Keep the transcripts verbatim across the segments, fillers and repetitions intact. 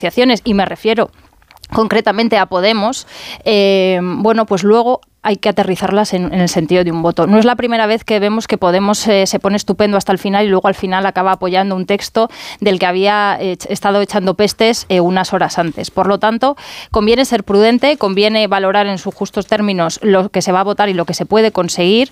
negociaciones, y me refiero concretamente a Podemos, eh, bueno, pues luego hay que aterrizarlas en, en el sentido de un voto. No es la primera vez que vemos que Podemos eh, se pone estupendo hasta el final y luego al final acaba apoyando un texto del que había eh, estado echando pestes eh, unas horas antes. Por lo tanto, conviene ser prudente, conviene valorar en sus justos términos lo que se va a votar y lo que se puede conseguir,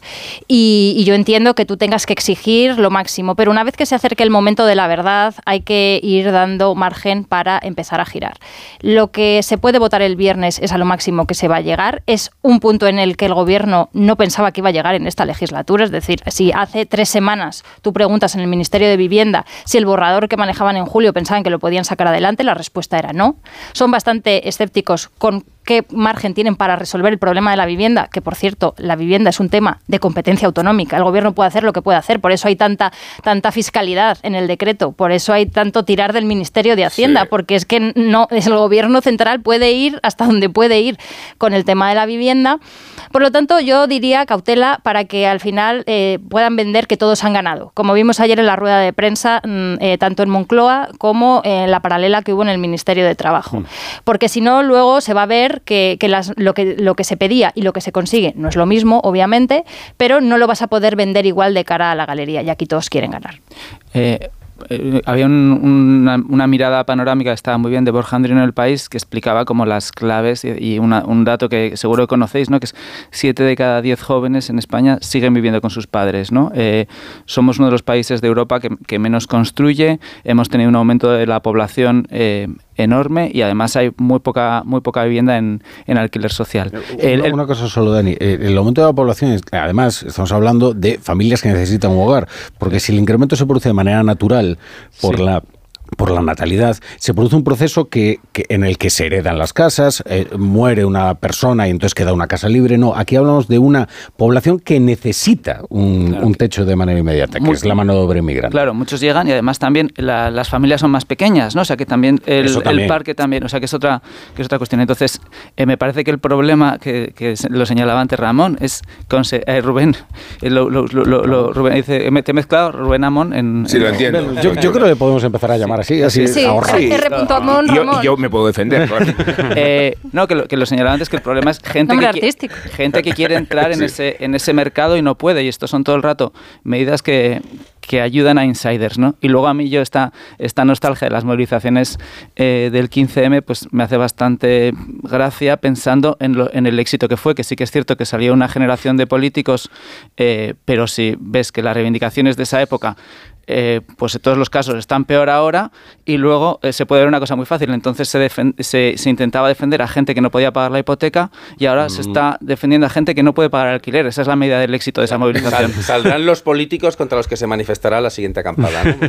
y, y yo entiendo que tú tengas que exigir lo máximo, pero una vez que se acerque el momento de la verdad hay que ir dando margen para empezar a girar. Lo que se puede votar el viernes es a lo máximo que se va a llegar, es un punto en el que el gobierno no pensaba que iba a llegar en esta legislatura. Es decir, si hace tres semanas tú preguntas en el Ministerio de Vivienda si el borrador que manejaban en julio pensaban que lo podían sacar adelante, la respuesta era no. Son bastante escépticos con qué margen tienen para resolver el problema de la vivienda, que por cierto, la vivienda es un tema de competencia autonómica. El gobierno puede hacer lo que puede hacer, por eso hay tanta, tanta fiscalidad en el decreto, por eso hay tanto tirar del Ministerio de Hacienda, sí. Porque es que no, el gobierno central puede ir hasta donde puede ir con el tema de la vivienda. Por lo tanto, yo diría cautela para que al final eh, puedan vender que todos han ganado, como vimos ayer en la rueda de prensa, eh, tanto en Moncloa como en la paralela que hubo en el Ministerio de Trabajo. Porque si no, luego se va a ver que, que, las, lo que lo que se pedía y lo que se consigue no es lo mismo, obviamente, pero no lo vas a poder vender igual de cara a la galería, y aquí todos quieren ganar. Eh... Eh, había un, una, una mirada panorámica que estaba muy bien de Borja Andrino en El País, que explicaba como las claves y, y una, un dato que seguro que conocéis, ¿no? Que es siete de cada diez jóvenes en España siguen viviendo con sus padres, ¿no? Eh, somos uno de los países de Europa que, que menos construye, hemos tenido un aumento de la población eh, enorme y además hay muy poca muy poca vivienda en, en alquiler social. El, el, una cosa solo, Dani, el aumento de la población, es, además estamos hablando de familias que necesitan un hogar, porque si el incremento se produce de manera natural por sí. la por la natalidad, se produce un proceso que, que en el que se heredan las casas, eh, muere una persona y entonces queda una casa libre. No, aquí hablamos de una población que necesita un, claro, un techo de manera inmediata, que muy, es la mano de obra inmigrante. Claro, muchos llegan y además también la, las familias son más pequeñas, ¿no? O sea que también el, también el parque también, o sea que es otra que es otra cuestión. Entonces, eh, me parece que el problema que, que lo señalaba antes Ramón es con eh, Rubén, eh, lo, lo, lo, lo, Rubén dice, te he mezclado Rubén Amón en... Sí, en, lo entiendo. Yo, yo creo que podemos empezar a llamar así, así sí, ahorrar. Sí, R. Amón, y, yo, y yo me puedo defender. eh, no, que lo, que lo señalaba antes, que el problema es gente, que, gente que quiere entrar en, sí. ese, en ese mercado y no puede, y esto son todo el rato medidas que... que ayudan a insiders, ¿no? Y luego a mí yo esta, esta nostalgia de las movilizaciones eh, del quince eme pues me hace bastante gracia pensando en, lo, en el éxito que fue, que sí que es cierto que salió una generación de políticos, eh, pero si ves que las reivindicaciones de esa época Eh, pues en todos los casos están peor ahora, y luego eh, se puede ver una cosa muy fácil, entonces se, defen- se, se intentaba defender a gente que no podía pagar la hipoteca y ahora mm. se está defendiendo a gente que no puede pagar alquiler. Esa es la medida del éxito de esa movilización. Sal, saldrán los políticos contra los que se manifestará la siguiente acampada, ¿no?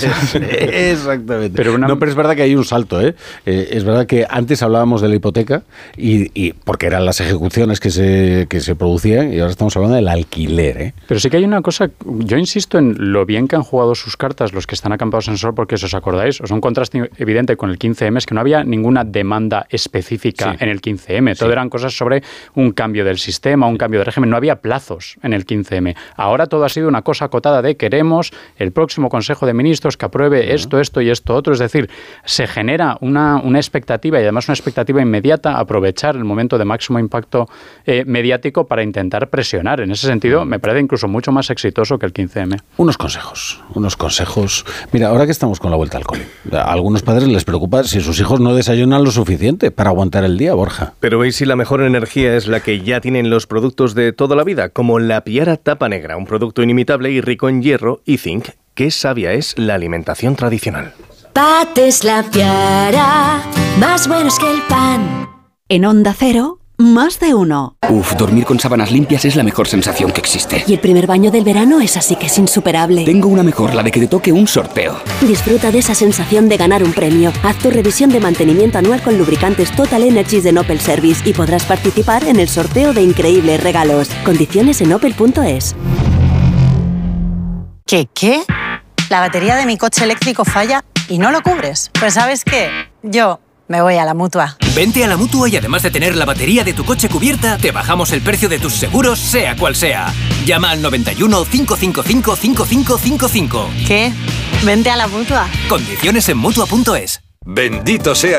Exactamente. Pero, una... no, pero es verdad que hay un salto, ¿eh? Eh, es verdad que antes hablábamos de la hipoteca y, y porque eran las ejecuciones que se, que se producían, y ahora estamos hablando del alquiler, ¿eh? Pero sí que hay una cosa, yo insisto en lo bien que han jugado sus cartas los que están acampados en Sol, porque si os acordáis, o sea, un contraste evidente con el quince eme es que no había ninguna demanda específica sí. en el quince eme, todo sí. eran cosas sobre un cambio del sistema, un cambio de régimen, no había plazos en el quince eme. Ahora todo ha sido una cosa acotada de queremos el próximo Consejo de Ministros que apruebe uh-huh. esto, esto y esto otro, es decir, se genera una, una expectativa, y además una expectativa inmediata, aprovechar el momento de máximo impacto eh, mediático para intentar presionar. En ese sentido, me parece incluso mucho más exitoso que el quince eme. Unos consejos, unos consejos. Mira, ahora que estamos con la vuelta al cole, a algunos padres les preocupa si sus hijos no desayunan lo suficiente para aguantar el día, Borja. Pero ¿veis si la mejor energía es la que ya tienen los productos de toda la vida? Como la Piara Tapa Negra, un producto inimitable y rico en hierro y zinc. Qué sabia es la alimentación tradicional. Pates La Piara, más buenos que el pan. En Onda Cero, más de uno. Uf, dormir con sábanas limpias es la mejor sensación que existe. Y el primer baño del verano es así que es insuperable. Tengo una mejor, la de que te toque un sorteo. Disfruta de esa sensación de ganar un premio. Haz tu revisión de mantenimiento anual con lubricantes Total Energies de Opel Service y podrás participar en el sorteo de increíbles regalos. Condiciones en opel punto es. ¿Qué, qué? La batería de mi coche eléctrico falla y no lo cubres. Pues ¿sabes qué? Yo me voy a la Mutua. Vente a la Mutua y además de tener la batería de tu coche cubierta, te bajamos el precio de tus seguros, sea cual sea. Llama al noventa y uno, cinco cinco cinco, cinco cinco cinco cinco. ¿Qué? Vente a la Mutua. Condiciones en Mutua punto es. Bendito sea